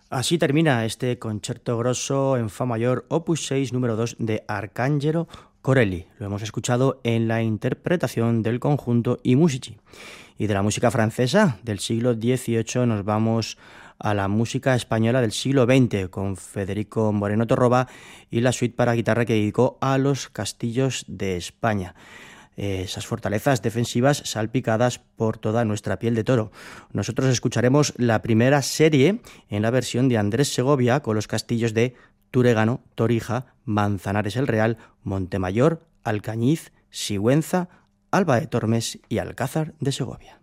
Así termina este concierto grosso en fa mayor opus 6 número 2 de Arcangelo Corelli. Lo hemos escuchado en la interpretación del conjunto I Musici. Y de la música francesa del siglo XVIII nos vamos a la música española del siglo XX con Federico Moreno Torroba y la suite para guitarra que dedicó a los castillos de España. Esas fortalezas defensivas salpicadas por toda nuestra piel de toro. Nosotros escucharemos la primera serie en la versión de Andrés Segovia con los castillos de Turegano, Torija, Manzanares el Real, Montemayor, Alcañiz, Sigüenza, Alba de Tormes y Alcázar de Segovia.